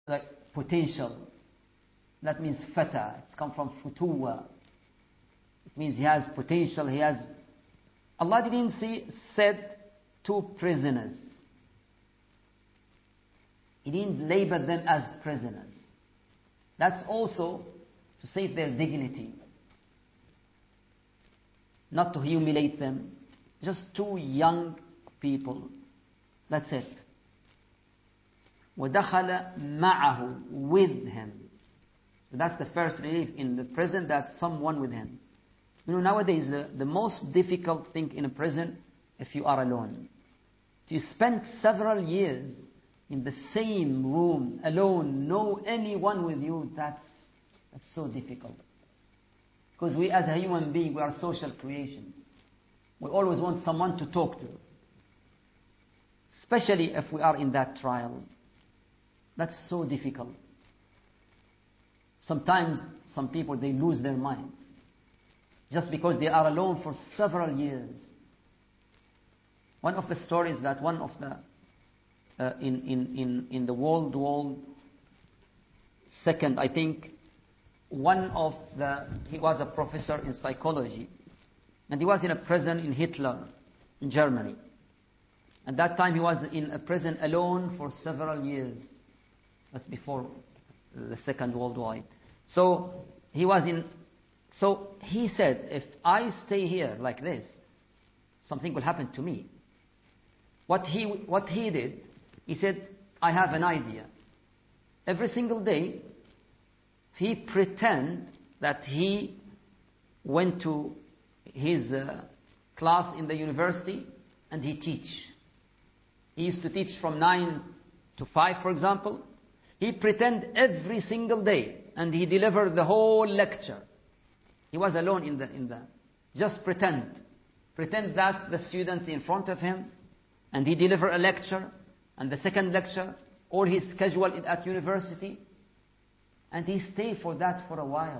like potential. That means fata. It's come from futuwa. It means he has potential. He has. Allah didn't said 2 prisoners. He didn't label them as prisoners. That's also to save their dignity. Not to humiliate them. Just 2 young people. That's it. وَدَخَلَ مَعَهُ, with him. So that's the first relief in the prison, that someone with him. You know, nowadays the most difficult thing in a prison, if you are alone. If you spend several years in the same room, alone, no anyone with you, that's so difficult. Because we as a human being, we are social creation. We always want someone to talk to. Especially if we are in that trial. That's so difficult. Sometimes some people, they lose their minds. Just because they are alone for several years. One of the stories that one of the in the World War II, I think, he was a professor in psychology, and he was in a prison in Hitler, in Germany. At that time he was in a prison alone for several years. That's before the Second World War. So he said, if I stay here like this, something will happen to me. What he did, he said, I have an idea. Every single day, he pretend that he went to his class in the university and he teach. He used to teach from 9 to 5, for example. He pretend every single day and he delivered the whole lecture. He was alone in the just pretend that the students in front of him, and he delivered a lecture, and the second lecture, or his schedule at university, and he stayed for that for a while.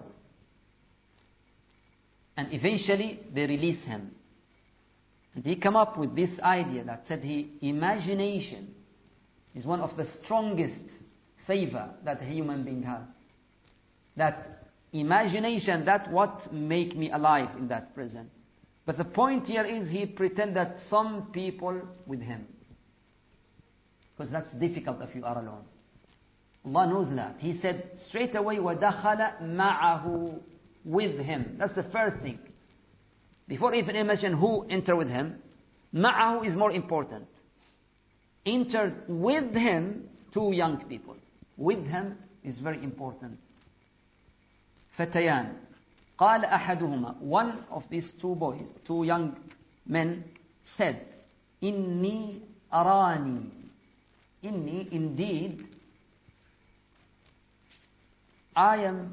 And eventually they release him. And he came up with this idea that said imagination is one of the strongest favor that a human being has. That imagination, that's what make me alive in that prison. But the point here is he pretend that some people with him. Because that's difficult if you are alone. Allah knows that. He said straight away, وَدَخَلَ مَعَهُ, with him. That's the first thing. Before even imagine who enter with him, ma'ahu is more important. Entered with him 2 young people. With him is very important. فتيان قال أحدهما, one of these 2 boys, 2 young men said, إني أراني, إني, indeed, I'm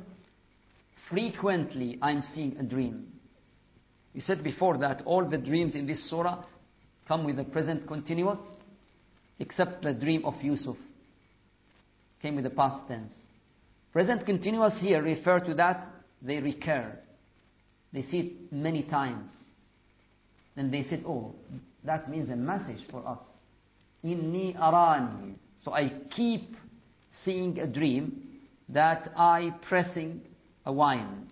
seeing a dream. We said before that all the dreams in this surah come with the present continuous, except the dream of Yusuf came with the past tense. Present continuous here refer to that they recur. They see it many times. Then they said, oh, that means a message for us. Inni arani. So I keep seeing a dream that I pressing a wine.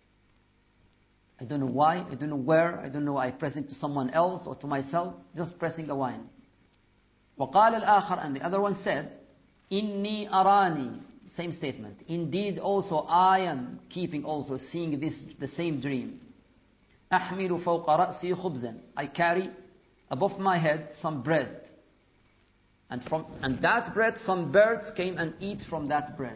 I don't know why, I don't know where, I don't know I pressing to someone else or to myself, just pressing a wine. وقال الآخر, and the other one said, Inni arani. Same statement. Indeed, also I am keeping, also seeing the same dream. أحمل فوق رأسي خبزا. I carry above my head some bread. And that bread, some birds came and eat from that bread.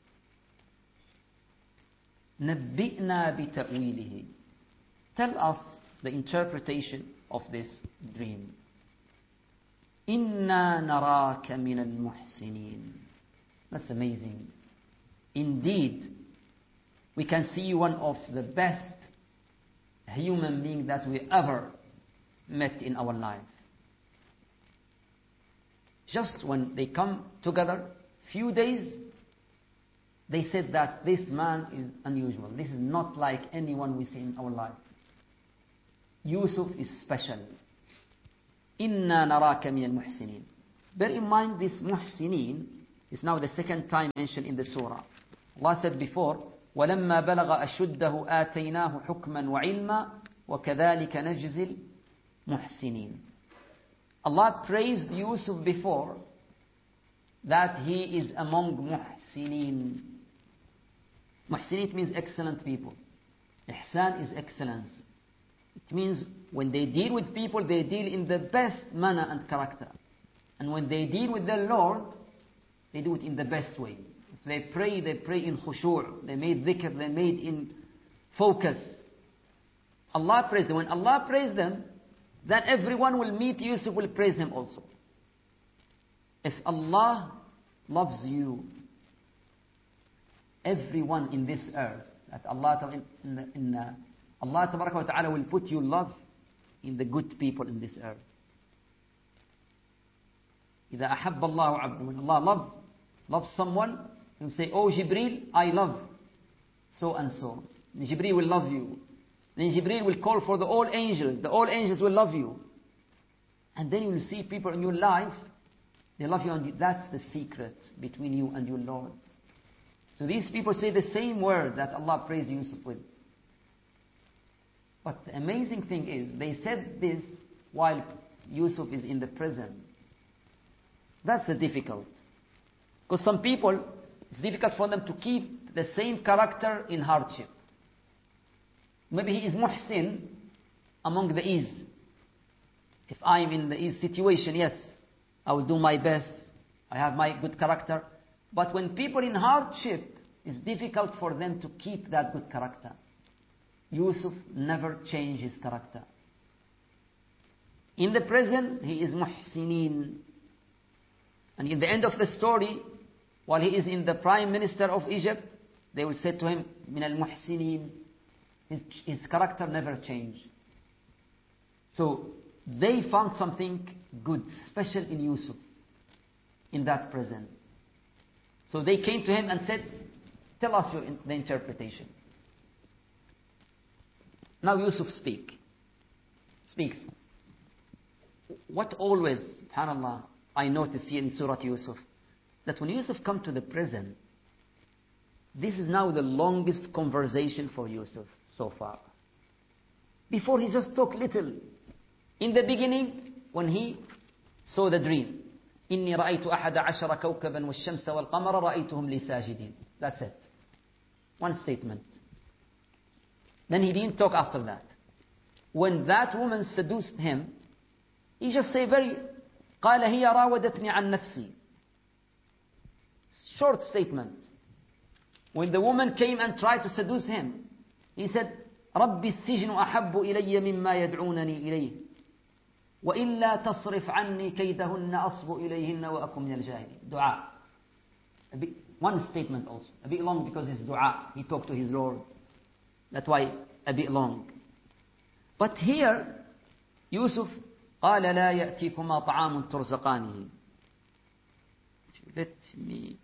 نبئنا بتأويله. Tell us the interpretation of this dream. إنا نراك من المحسنين. That's amazing. Indeed, we can see one of the best human beings that we ever met in our life. Just when they come together, few days, they said that this man is unusual. This is not like anyone we see in our life. Yusuf is special. إِنَّا نَرَاكَ مِنَ الْمُحْسِنِينَ. Bear in mind, this muhsinin It's now the second time mentioned in the surah. Allah said before, وَلَمَّا بَلَغَ أَشُدَّهُ آتَيْنَاهُ حُكْمًا وَعِلْمًا وَكَذَلِكَ نَجْزِي الْمُحْسِنِينَ. Allah praised Yusuf before that he is among muhsinin. Muhsinin means excellent people. Ihsan is excellence. It means when they deal with people, they deal in the best manner and character. And when they deal with their Lord, they do it in the best way. If they pray in khushu'. They made dhikr, they made in focus. Allah praised them. When Allah praised them, then everyone will meet Yusuf, will praise him also. If Allah loves you, everyone in this earth, that Allah Tabaraka wa Ta'ala will put you love in the good people in this earth. إذا أحب الله عبده, when Allah loves someone, he will say, "Oh Jibreel, I love so and so." And Jibreel will love you. Then Jibreel will call for the all angels. The all angels will love you. And then you will see people in your life, they love you, and that's the secret between you and your Lord. So these people say the same word that Allah praised Yusuf with. But the amazing thing is, they said this while Yusuf is in the prison. That's the difficult. Because some people, it's difficult for them to keep the same character in hardship. Maybe he is muhsin among the ease. If I'm in the ease situation, yes, I will do my best. I have my good character. But when people in hardship, it's difficult for them to keep that good character. Yusuf never changed his character. In the prison, he is muhsinin. And in the end of the story, while he is in the prime minister of Egypt, they will say to him, min al-muhsinin. His character never changed. So they found something good, special in Yusuf, in that prison. So they came to him and said, "Tell us the interpretation." Now Yusuf speaks. What always, subhanAllah, I notice here in Surah Yusuf, that when Yusuf come to the prison, this is now the longest conversation for Yusuf so far. Before he just talked little. In the beginning, when he saw the dream, إِنِّي رَأَيْتُ أَحَدَ عَشَرَ كَوْكَبًا وَالشَّمْسَ وَالْقَمَرَ رَأَيْتُهُمْ لِي سَاجِدِينَ. That's it. One statement. Then he didn't talk after that. When that woman seduced him, he just say very, قَالَ هِيَ رَاوَدَتْنِي عَنْ نَفْسِي. Short statement. When the woman came and tried to seduce him, he said, رَبِّ السِّجْنُ أَحَبُّ إِلَيَّ مِمَّا يَدْعُونَني إِلَيْهِ وَإِلَّا تَصْرِفْ عَنِّي كَيْدَهُنَّ أَصْبُ إِلَيْهِنَّ وَأَكُمْ مِنَ الْجَاهِلِينَ. Dua. One statement also. A bit long because it's dua. He talked to his Lord. That's why a bit long. But here, Yusuf, قَالَ لَا يَأْتِيكُمَا طَعَامٌ تُرْزَقَانِهِ. Let me...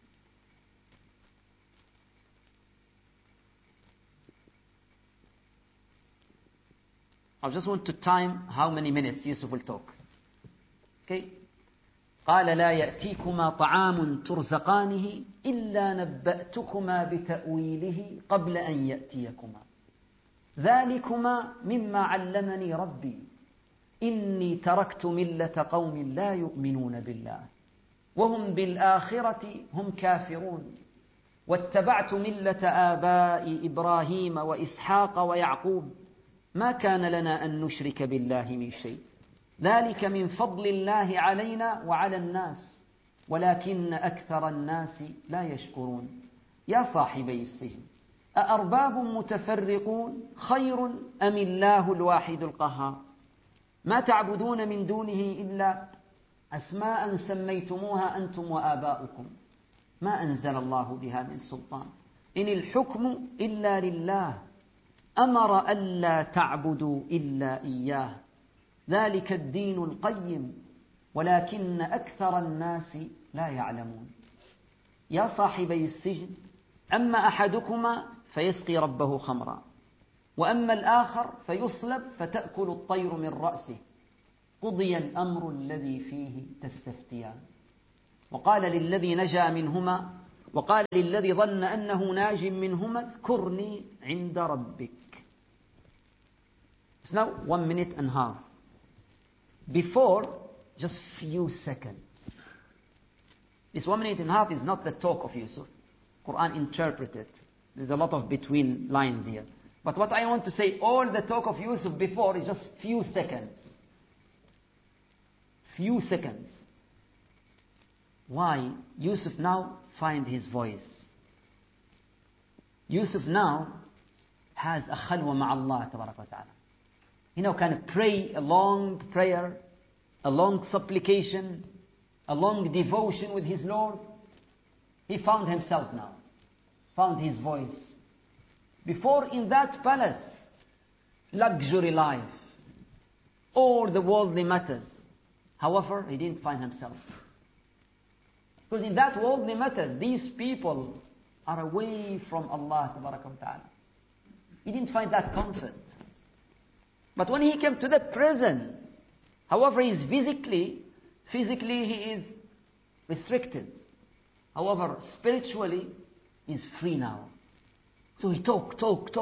I just want to time how many minutes Yusuf will talk. Okay? قال لا يأتيكما طعام ترزقانه إلا نبأتكما بتأويله قبل أن يأتيكما ذلكما مما علمني ربي إني تركت ملة قوم لا يؤمنون بالله وهم بالآخرة هم كافرون واتبعت ملة آباء إبراهيم وإسحاق ويعقوب ما كان لنا أن نشرك بالله من شيء ذلك من فضل الله علينا وعلى الناس ولكن أكثر الناس لا يشكرون يا صاحبي السجن أأرباب متفرقون خير أم الله الواحد القهار ما تعبدون من دونه إلا أسماء سميتموها أنتم وآباؤكم ما أنزل الله بها من سلطان إن الحكم إلا لله أمر ألا تعبدوا إلا إياه ذلك الدين القيم ولكن أكثر الناس لا يعلمون يا صاحبي السجن أما أحدكما فيسقي ربه خمرا وأما الآخر فيصلب فتأكل الطير من رأسه قضي الأمر الذي فيه تستفتيان. وقال للذي نجا منهما وقال للذي ظن أنه ناج منهما اذكرني عند ربك. It's now 1 minute and a half. Before, just few seconds. This 1 minute and a half is not the talk of Yusuf. Quran interpreted. There's a lot of between lines here. But what I want to say, all the talk of Yusuf before is just few seconds. Few seconds. Why? Yusuf now find his voice. Yusuf now has a khalwa ma'Allah tabarak wa ta'ala. He now can pray a long prayer, a long supplication, a long devotion with his Lord. He found himself now. Found his voice. Before, in that palace, luxury life, all the worldly matters. However, he didn't find himself. Because in that worldly matters, these people are away from Allah Ta'ala. He didn't find that comfort. But when he came to the prison, however, he is physically he is restricted. However, spiritually, he is free now. So he talk.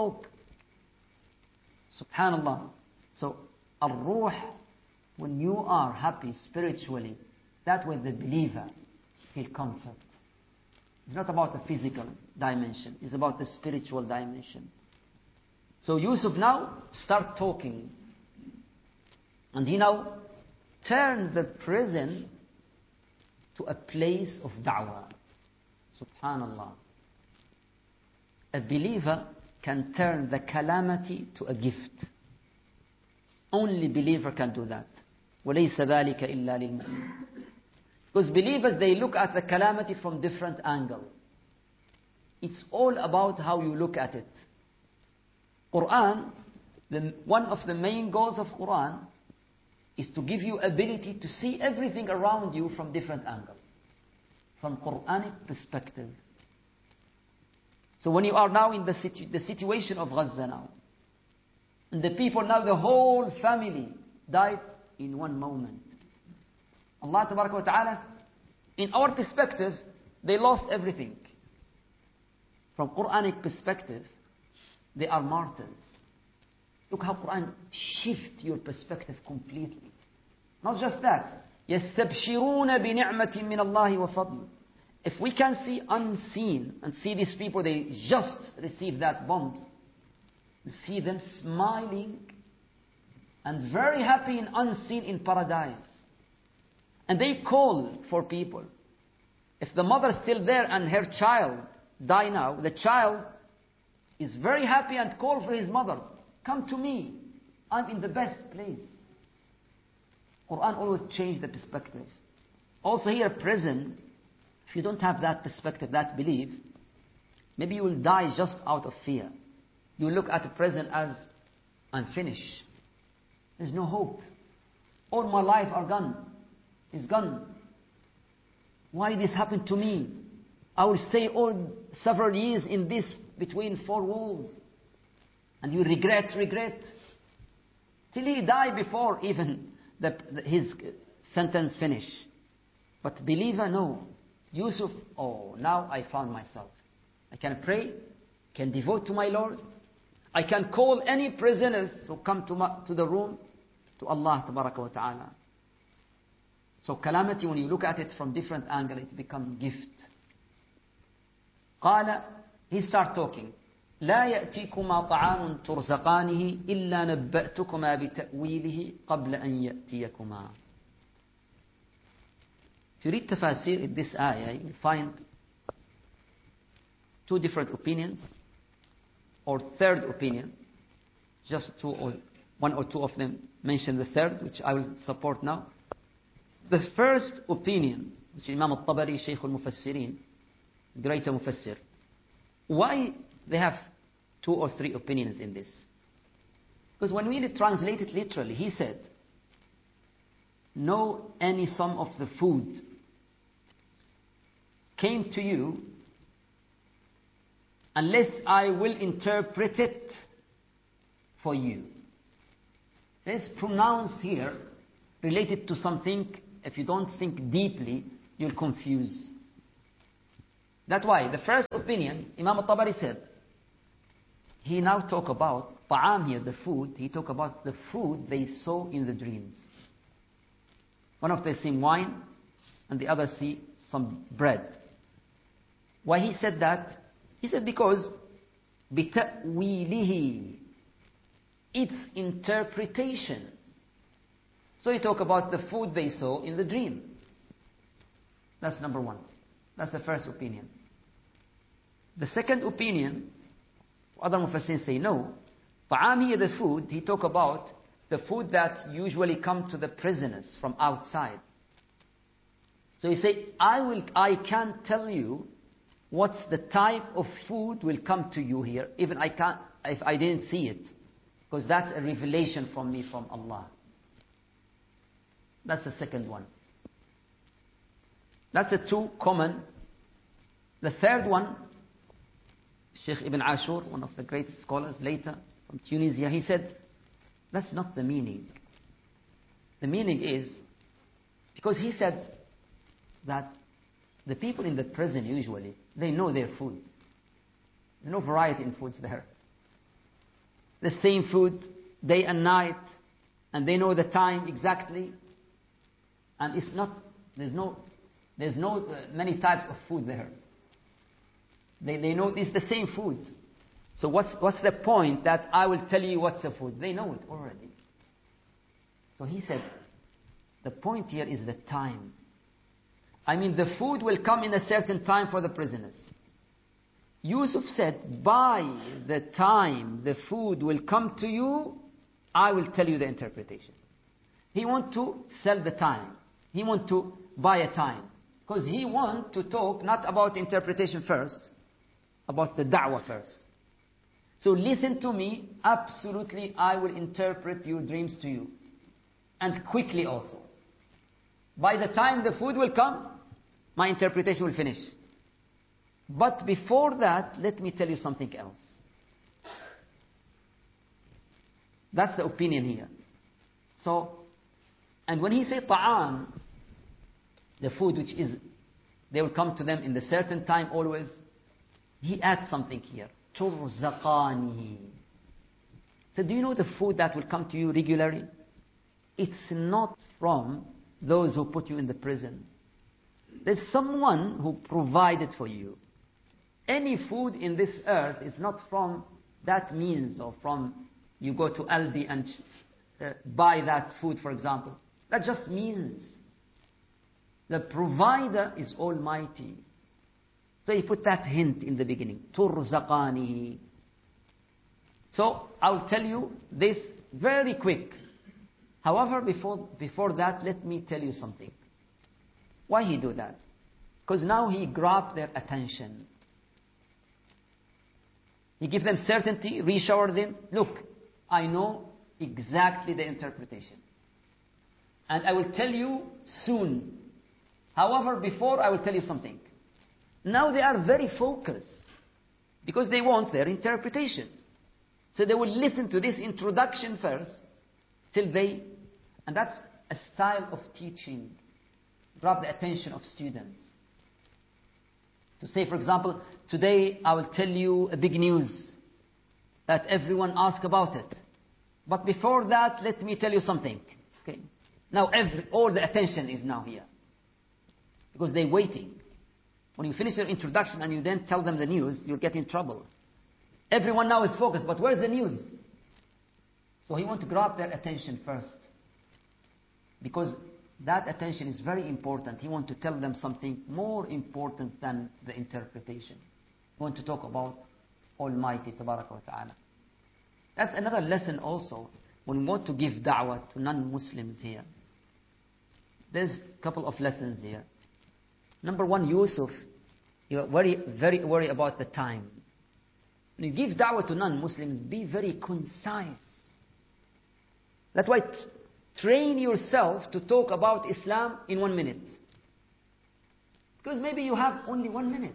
Subhanallah. So, al-ruh, when you are happy spiritually, that way the believer feel comfort. It's not about the physical dimension. It's about the spiritual dimension. So Yusuf now start talking. And he now turned the prison to a place of da'wah. Subhanallah. A believer can turn the calamity to a gift. Only believer can do that. وَلَيْسَ ذَلِكَ إِلَّا لِلْمُؤْمِنِ. Because believers, they look at the calamity from different angles. It's all about how you look at it. Quran, one of the main goals of Quran is to give you ability to see everything around you from different angles. From Quranic perspective. So when you are now in the situation of Gaza now, and the people now, the whole family died in one moment. Allah wa ta'ala, in our perspective, they lost everything. From Quranic perspective, they are martyrs. Look how Quran shifts your perspective completely. Not just that. يَسْتَبْشِرُونَ بِنِعْمَةٍ مِّنَ اللَّهِ وَفَضْلٍ. If we can see unseen and see these people, they just received that bomb. You see them smiling and very happy and unseen in paradise. And they call for people. If the mother is still there and her child die now, the child is very happy and call for his mother. Come to me. I'm in the best place. Quran always changed the perspective. Also here, prison, if you don't have that perspective, that belief, maybe you will die just out of fear. You look at the prison as unfinished. There's no hope. All my life are gone. It's gone. Why this happened to me? I will stay all several years in this between four walls. And you regret. Till he died before even his sentence finish. But believer, no. Yusuf, now I found myself. I can pray, can devote to my Lord. I can call any prisoners who come to the room to Allah Tabaraka wa Ta'ala. So calamity, when you look at it from different angles, it becomes gift. قال, he start talking. لا يأتيكما طعام ترزقانه إلا نبأتكما بتأويله قبل أن يأتيكما. If you read tafasir in this ayah, you find two different opinions, or third opinion. Just one or two of them mention the third, which I will support now. The first opinion, which Imam al-Tabari, Shaykh al-Mufassirin, greater Mufassir. Why they have two or three opinions in this? Because when we translate it literally, he said, no any sum of the food came to you unless I will interpret it for you. This pronounce here related to something, if you don't think deeply, you'll confuse. That's why the first opinion, Imam al-Tabari said, he now talk about ta'am here, the food. He talk about the food they saw in the dreams. One of them seen wine, and the other see some bread. Why he said that? He said because بِتَأْوِيلِهِ, its interpretation. So he talk about the food they saw in the dream. That's number one. That's the first opinion. The second opinion, other Mufassirin say no. Ta'am here, the food, he talk about the food that usually come to the prisoners from outside. So he say, I can't tell you what's the type of food will come to you here, even I can't, if I didn't see it. Because that's a revelation from me, from Allah. That's the second one. That's the two common. The third one, Sheikh Ibn Ashur, one of the great scholars later from Tunisia, he said, that's not the meaning. The meaning is, because he said that the people in the prison usually, they know their food. There's no variety in foods there. The same food, day and night, and they know the time exactly. And it's not, there's no many types of food there. They know it's the same food. So what's the point that I will tell you what's the food? They know it already. So he said, the point here is the time. I mean, the food will come in a certain time for the prisoners. Yusuf said, by the time the food will come to you, I will tell you the interpretation. He want to sell the time. He want to buy a time. Because he want to talk not about interpretation first, about the da'wah first. So listen to me, absolutely I will interpret your dreams to you. And quickly also. By the time the food will come, my interpretation will finish. But before that, let me tell you something else. That's the opinion here. So, and when he say ta'am, the food which is, they will come to them in the certain time always, he adds something here. تُرْزَقَانِهِ. So do you know the food that will come to you regularly? It's not from those who put you in the prison. There's someone who provided for you. Any food in this earth is not from that means or from you go to Aldi and buy that food, for example. That just means the provider is Almighty. So he put that hint in the beginning. تُرْزَقَانِهِ. So I'll tell you this very quick. However, before that, let me tell you something. Why he do that? Because now he grabbed their attention. He gives them certainty, reassure them. Look, I know exactly the interpretation. And I will tell you soon. However, before I will tell you something. Now they are very focused. Because they want their interpretation. So they will listen to this introduction first. Till they, and that's a style of teaching. Grab the attention of students. To say, for example, today I will tell you a big news that everyone asks about it. But before that, let me tell you something. Okay. Now all the attention is now here. Because they're waiting. When you finish your introduction and you then tell them the news, you'll get in trouble. Everyone now is focused, but where's the news? So he wants to grab their attention first. Because that attention is very important. He wants to tell them something more important than the interpretation. He wants to talk about Almighty Tabaraka wa Ta'ala. That's another lesson also when we want to give da'wah to non-Muslims here. There's a couple of lessons here. Number one, Yusuf, you're very worried about the time. When you give da'wah to non-Muslims, be very concise. That's why train yourself to talk about Islam in 1 minute. Because maybe you have only 1 minute.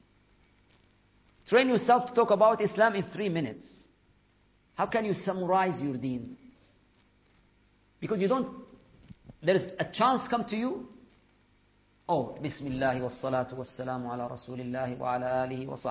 Train yourself to talk about Islam in 3 minutes. How can you summarize your deen? Because there is a chance come to you, Oh, Bismillah wa salatu wa salamu ala Rasulillah wa ala alihi wa